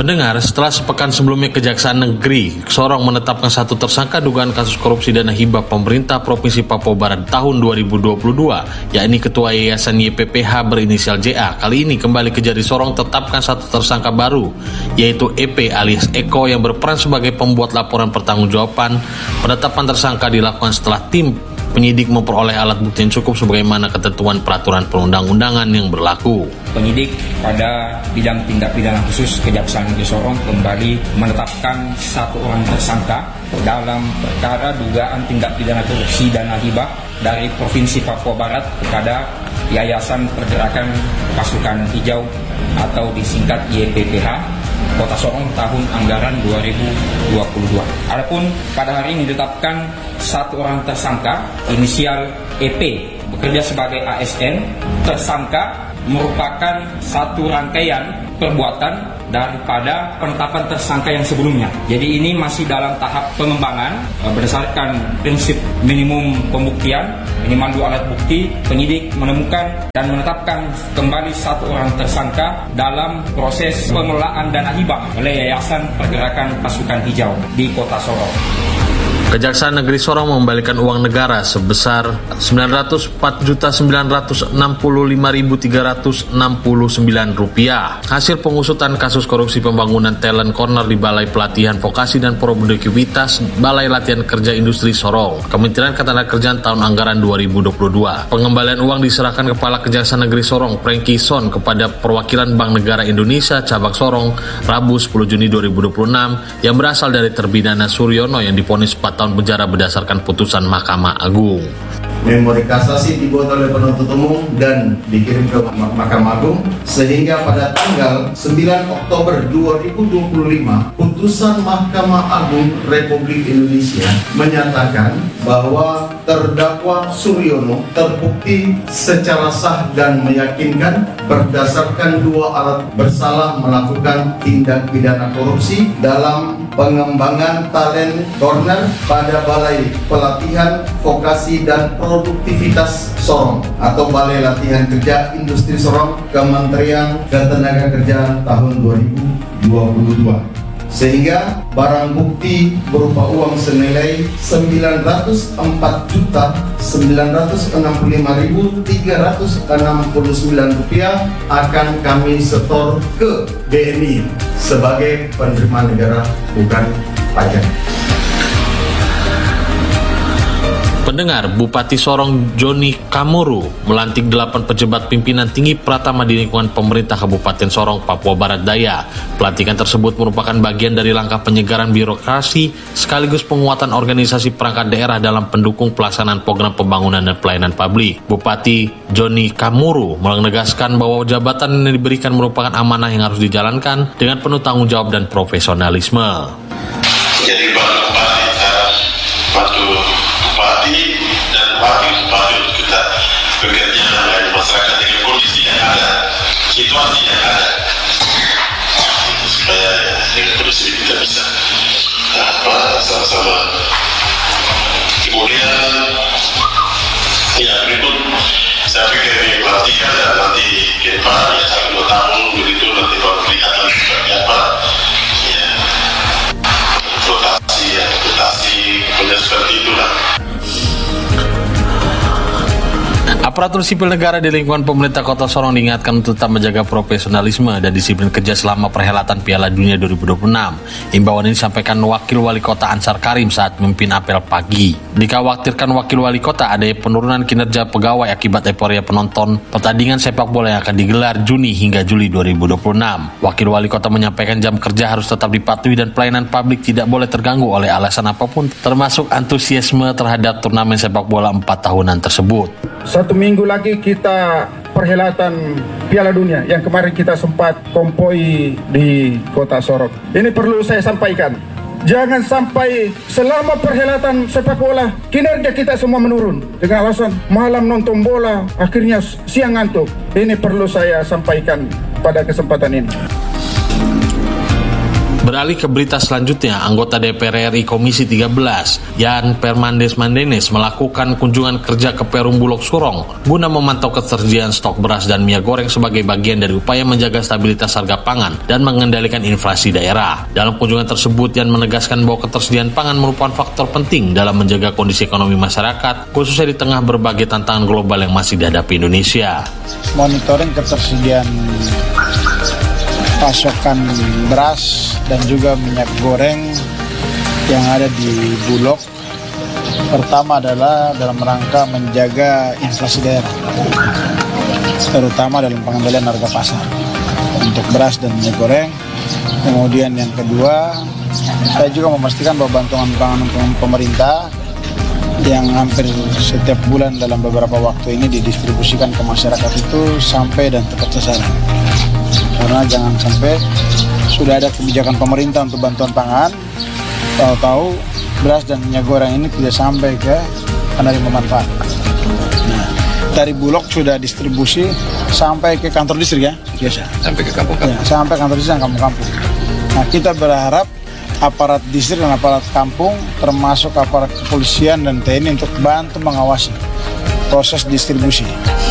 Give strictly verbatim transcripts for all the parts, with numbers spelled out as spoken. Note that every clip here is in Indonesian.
Pendengar, setelah sepekan sebelumnya Kejaksaan Negeri Sorong menetapkan satu tersangka dugaan kasus korupsi dana hibah pemerintah Provinsi Papua Barat tahun dua ribu dua puluh dua, yakni Ketua Yayasan Y P P H berinisial J A. Kali ini kembali Kejari Sorong tetapkan satu tersangka baru, yaitu E P alias Eko yang berperan sebagai pembuat laporan pertanggungjawaban. Penetapan tersangka dilakukan setelah tim penyidik memperoleh alat bukti yang cukup sebagaimana ketentuan peraturan perundang-undangan yang berlaku. Penyidik pada bidang tindak pidana khusus Kejaksaan Negeri Sorong kembali menetapkan satu orang tersangka dalam perkara dugaan tindak pidana korupsi dana hibah dari Provinsi Papua Barat kepada Yayasan Pergerakan Pasukan Hijau atau disingkat Y P P H Kota Sorong tahun anggaran dua ribu dua puluh dua. Adapun pada hari ini ditetapkan satu orang tersangka inisial E P bekerja sebagai A S N. Tersangka merupakan satu rangkaian perbuatan daripada penetapan tersangka yang sebelumnya. Jadi ini masih dalam tahap pengembangan berdasarkan prinsip minimum pembuktian, minimal dua alat bukti. Penyidik menemukan dan menetapkan kembali satu orang tersangka dalam proses pengelolaan dana hibah oleh Yayasan Pergerakan Pasukan Hijau di Kota Sorong. Kejaksaan Negeri Sorong mengembalikan uang negara sebesar sembilan ratus empat juta sembilan ratus enam puluh lima ribu tiga ratus enam puluh sembilan rupiah. Hasil pengusutan kasus korupsi pembangunan talent corner di Balai Pelatihan Vokasi dan Produktivitas Balai Latihan Kerja Industri Sorong, Kementerian Ketenagakerjaan tahun anggaran dua ribu dua puluh dua. Pengembalian uang diserahkan Kepala Kejaksaan Negeri Sorong, Franky Son, kepada perwakilan Bank Negara Indonesia Cabang Sorong, Rabu sepuluh Juni dua ribu dua puluh enam, yang berasal dari terpidana Suryono yang divonis empat tahun penjara berdasarkan putusan Mahkamah Agung. Memori kasasi dibuat oleh penuntut umum dan dikirim ke Mahkamah Agung sehingga pada tanggal sembilan Oktober dua ribu dua puluh lima putusan Mahkamah Agung Republik Indonesia menyatakan bahwa terdakwa Suryono terbukti secara sah dan meyakinkan berdasarkan dua alat bersalah melakukan tindak pidana korupsi dalam pengembangan talent corner pada Balai Pelatihan Vokasi dan Produktivitas Sorong atau Balai Latihan Kerja Industri Sorong, Kementerian Ketenagakerjaan tahun dua ribu dua puluh dua. Sehingga barang bukti berupa uang senilai sembilan ratus empat juta sembilan ratus enam puluh lima ribu tiga ratus enam puluh sembilan rupiah akan kami setor ke B N I sebagai penerimaan negara bukan pajak. Pendengar, Bupati Sorong Joni Kamuru melantik delapan pejabat pimpinan tinggi Pratama di lingkungan pemerintah Kabupaten Sorong, Papua Barat Daya. Pelantikan tersebut merupakan bagian dari langkah penyegaran birokrasi sekaligus penguatan organisasi perangkat daerah dalam pendukung pelaksanaan program pembangunan dan pelayanan publik. Bupati Joni Kamuru menegaskan bahwa jabatan yang diberikan merupakan amanah yang harus dijalankan dengan penuh tanggung jawab dan profesionalisme. Jadi Pak Bupati, saya bantu Bupati dan Wakil Bupati untuk kita bekerja dengan masyarakat dengan kondisi yang ada, situasi yang ada, supaya dengan kondisi kita bisa apa sama-sama. Kemudian ya berikut saya pikir ini pelantikan dan nanti ke depan ya satu dua tahun begitu nanti baru lihat lagi seperti apa. Ya, rotasi ya rotasi kemudian seperti itulah. Aparatur sipil negara di lingkungan pemerintah Kota Sorong diingatkan untuk tetap menjaga profesionalisme dan disiplin kerja selama perhelatan Piala Dunia dua ribu dua puluh enam. Imbauan ini disampaikan Wakil Wali Kota Ansar Karim saat memimpin apel pagi. Dikhawatirkan Wakil Wali Kota ada penurunan kinerja pegawai akibat euforia penonton pertandingan sepak bola yang akan digelar Juni hingga Juli dua ribu dua puluh enam. Wakil Wali Kota menyampaikan jam kerja harus tetap dipatuhi dan pelayanan publik tidak boleh terganggu oleh alasan apapun, termasuk antusiasme terhadap turnamen sepak bola empat tahunan tersebut. Satu minggu lagi kita perhelatan Piala Dunia yang kemarin kita sempat kompoi di Kota Sorong. Ini perlu saya sampaikan. Jangan sampai selama perhelatan sepak bola kinerja kita semua menurun dengan alasan malam nonton bola akhirnya siang ngantuk. Ini perlu saya sampaikan pada kesempatan ini. Beralih ke berita selanjutnya, anggota D P R R I Komisi tiga belas, Yan Permandes Mandenes melakukan kunjungan kerja ke Perum Bulog Sorong guna memantau ketersediaan stok beras dan minyak goreng sebagai bagian dari upaya menjaga stabilitas harga pangan dan mengendalikan inflasi daerah. Dalam kunjungan tersebut, Yan menegaskan bahwa ketersediaan pangan merupakan faktor penting dalam menjaga kondisi ekonomi masyarakat, khususnya di tengah berbagai tantangan global yang masih dihadapi Indonesia. Monitoring ketersediaan pasokan beras dan juga minyak goreng yang ada di Bulog. Pertama adalah dalam rangka menjaga inflasi daerah, terutama dalam pengendalian harga pasar untuk beras dan minyak goreng. Kemudian yang kedua, saya juga memastikan bahwa bantuan pangan pemerintah yang hampir setiap bulan dalam beberapa waktu ini didistribusikan ke masyarakat itu sampai dan tepat sasaran. Karena jangan sampai sudah ada kebijakan pemerintah untuk bantuan pangan, tahu-tahu beras dan minyak goreng ini tidak sampai ke penerima manfaat. Nah, dari Bulog sudah distribusi sampai ke kantor distrik ya, biasa. Sampai ke kampung-kampung. Ya, sampai kantor distrik dan kampung-kampung. Nah, kita berharap aparat distrik dan aparat kampung, termasuk aparat kepolisian dan T N I untuk bantu mengawasi proses distribusi.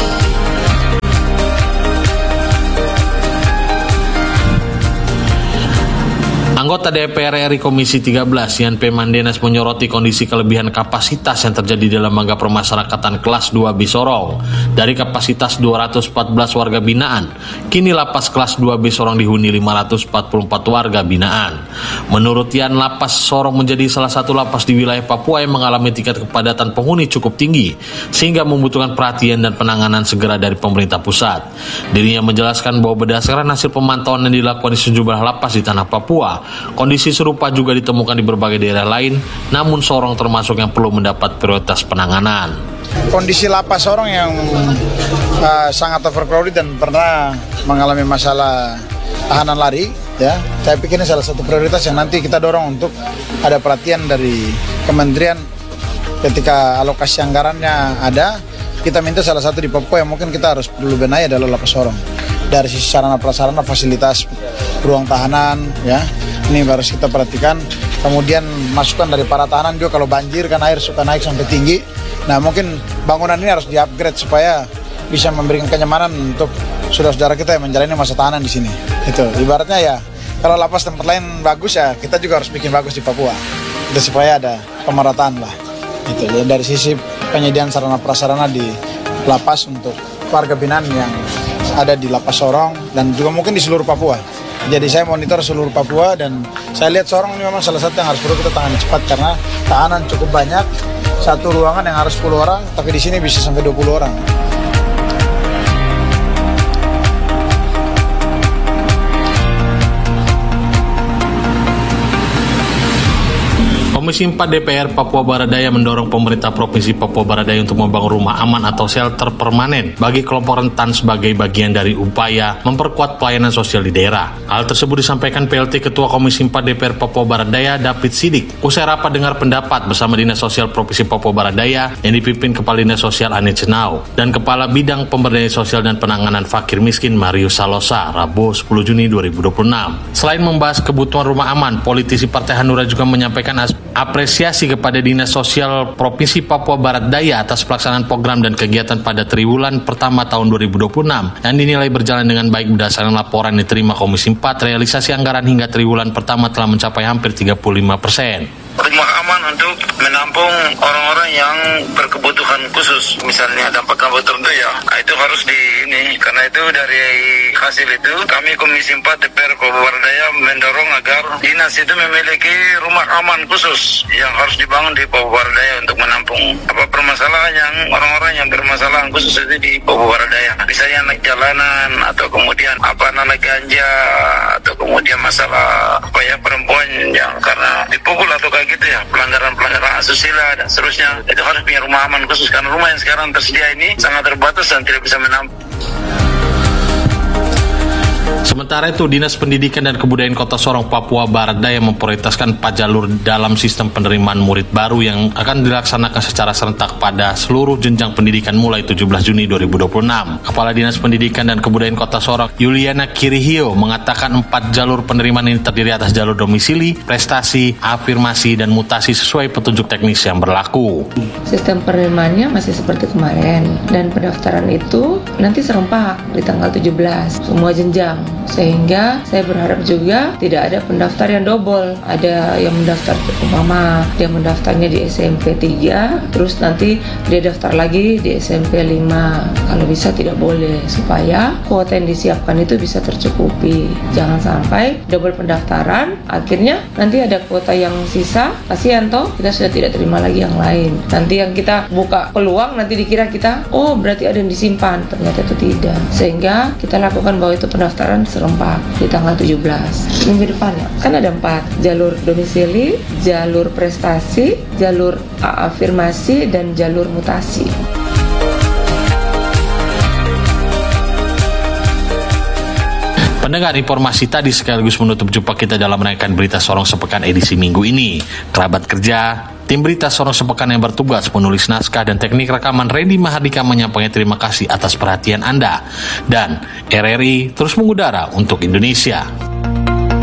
Anggota D P R R I Komisi tiga belas, Yan P. Mandenes menyoroti kondisi kelebihan kapasitas yang terjadi dalam lembaga permasyarakatan kelas dua B Sorong. Dari kapasitas dua ratus empat belas warga binaan, kini lapas kelas dua B Sorong dihuni lima ratus empat puluh empat warga binaan. Menurut Yan, lapas Sorong menjadi salah satu lapas di wilayah Papua yang mengalami tingkat kepadatan penghuni cukup tinggi, sehingga membutuhkan perhatian dan penanganan segera dari pemerintah pusat. Dirinya menjelaskan bahwa berdasarkan hasil pemantauan yang dilakukan di sejumlah lapas di tanah Papua, kondisi serupa juga ditemukan di berbagai daerah lain, namun Sorong termasuk yang perlu mendapat prioritas penanganan. Kondisi lapas Sorong yang uh, sangat overcrowded dan pernah mengalami masalah tahanan lari, ya, saya pikir ini salah satu prioritas yang nanti kita dorong untuk ada perhatian dari kementerian ketika alokasi anggarannya ada. Kita minta salah satu di Papua yang mungkin kita harus perlu benahi adalah lapas Sorong. Dari sisi sarana prasarana, fasilitas ruang tahanan, ya, ini harus kita perhatikan. Kemudian masukan dari para tahanan juga kalau banjir kan air suka naik sampai tinggi. Nah mungkin bangunan ini harus di-upgrade supaya bisa memberikan kenyamanan untuk saudara-saudara kita yang menjalani masa tahanan di sini. Itu ibaratnya ya, kalau lapas tempat lain bagus ya kita juga harus bikin bagus di Papua. Itu supaya ada pemerataan lah. Itu ya, dari sisi penyediaan sarana prasarana di lapas untuk warga binaan yang ada di lapas Sorong dan juga mungkin di seluruh Papua. Jadi saya monitor seluruh Papua dan saya lihat Sorong ini memang salah satu yang harus perlu kita tangani cepat karena tahanan cukup banyak. Satu ruangan yang harus sepuluh orang, tapi di sini bisa sampai dua puluh orang. Komisi empat D P R Papua Barat Daya mendorong pemerintah Provinsi Papua Barat Daya untuk membangun rumah aman atau shelter permanen bagi kelompok rentan sebagai bagian dari upaya memperkuat pelayanan sosial di daerah. Hal tersebut disampaikan P L T Ketua Komisi empat D P R Papua Barat Daya David Sidik usai rapat dengar pendapat bersama Dinas Sosial Provinsi Papua Barat Daya yang dipimpin Kepala Dinas Sosial Ane Cenau dan Kepala Bidang Pemberdayaan Sosial dan Penanganan Fakir Miskin Marius Salosa Rabu sepuluh Juni dua ribu dua puluh enam. Selain membahas kebutuhan rumah aman, politisi Partai Hanura juga menyampaikan apresiasi kepada Dinas Sosial Provinsi Papua Barat Daya atas pelaksanaan program dan kegiatan pada triwulan pertama tahun dua ribu dua puluh enam yang dinilai berjalan dengan baik berdasarkan laporan diterima Komisi empat. Realisasi anggaran hingga triwulan pertama telah mencapai hampir tiga puluh lima persen. Rumah aman untuk menampung orang-orang yang berkebutuhan khusus, misalnya dampak gambut terdaya. Nah, itu harus di ini, karena itu dari hasil itu kami Komisi empat D P R Papua Barat Daya mendorong agar dinas itu memiliki rumah aman khusus yang harus dibangun di Papua Barat Daya untuk menampung apa permasalahan yang orang-orang yang bermasalahan khusus itu di Papua Barat Daya. Misalnya anak jalanan atau kemudian apa anak ganja atau kemudian masalah apa ya perempuan yang karena dipukul atau kayak gitu ya, pelanggaran-pelanggaran asusila dan seterusnya, itu harus punya rumah aman khusus karena rumah yang sekarang tersedia ini sangat terbatas dan tidak bisa menampung. Sementara itu, Dinas Pendidikan dan Kebudayaan Kota Sorong, Papua Barat Daya memprioritaskan empat jalur dalam sistem penerimaan murid baru yang akan dilaksanakan secara serentak pada seluruh jenjang pendidikan mulai tujuh belas Juni dua ribu dua puluh enam. Kepala Dinas Pendidikan dan Kebudayaan Kota Sorong, Yuliana Kirihio, mengatakan empat jalur penerimaan ini terdiri atas jalur domisili, prestasi, afirmasi, dan mutasi sesuai petunjuk teknis yang berlaku. Sistem penerimaannya masih seperti kemarin, dan pendaftaran itu nanti serempak di tanggal tujuh belas, semua jenjang. Sehingga saya berharap juga tidak ada pendaftar yang double. Ada yang mendaftar umpama dia mendaftarnya di S M P tiga, terus nanti dia daftar lagi di S M P lima. Kalau bisa tidak boleh, supaya kuota yang disiapkan itu bisa tercukupi. Jangan sampai double pendaftaran, akhirnya nanti ada kuota yang sisa, kasihan toh kita sudah tidak terima lagi yang lain. Nanti yang kita buka peluang, nanti dikira kita, oh berarti ada yang disimpan, ternyata itu tidak. Sehingga kita lakukan bahwa itu pendaftaran serempak di tanggal tujuh belas. Minggu depan ya, kan ada empat, jalur domisili, jalur prestasi, jalur afirmasi, dan jalur mutasi. Pendengar, informasi tadi sekaligus menutup jumpa kita dalam menaikkan berita Sorong Sepekan edisi minggu ini. Kerabat kerja, tim berita Sorong Sepekan yang bertugas menulis naskah dan teknik rekaman Randy Mahardika menyampaikan terima kasih atas perhatian Anda. Dan R R I terus mengudara untuk Indonesia.